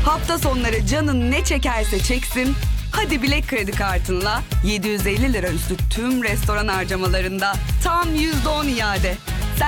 Hafta sonları canın ne çekerse çeksin, hadi Bilek kredi kartınla 750 lira üstü tüm restoran harcamalarında tam %10 iade.